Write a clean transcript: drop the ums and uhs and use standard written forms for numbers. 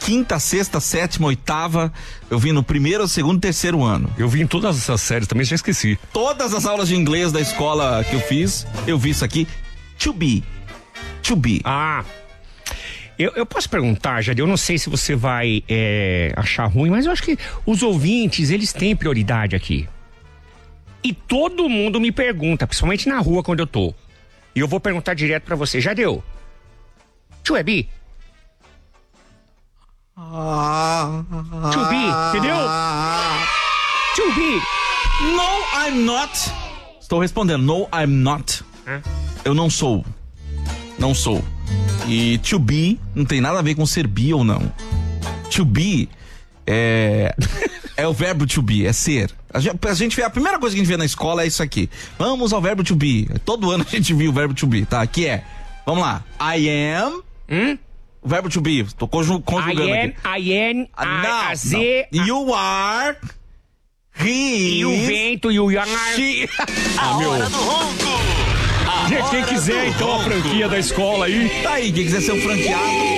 quinta, sexta, sétima, oitava. Eu vim no primeiro, segundo, terceiro ano. Eu vi em todas essas séries também, já esqueci. Todas as aulas de inglês da escola que eu fiz, eu vi isso aqui. To be. To be. Ah, eu posso perguntar, Jade, eu não sei se você vai achar ruim, mas eu acho que os ouvintes, eles têm prioridade aqui. E todo mundo me pergunta, principalmente na rua quando eu tô. E eu vou perguntar direto pra você, Jadeu, tu é bi? To be, entendeu? To be. No, I'm not. Estou respondendo, no, I'm not. Eu não sou. Não sou. E to be não tem nada a ver com ser bi ou não. To be é o verbo to be, é ser. A gente vê, a primeira coisa que a gente vê na escola é isso aqui. Vamos ao verbo to be. Todo ano a gente viu o verbo to be, tá? Que é, vamos lá. I am. O verbo to be. Tô conjugando aqui. I am, You are. He e o vento e o Yar. She... Hora do Ronco. Quem quiser, então, a franquia da escola aí. Tá aí, quem quiser ser um franqueado.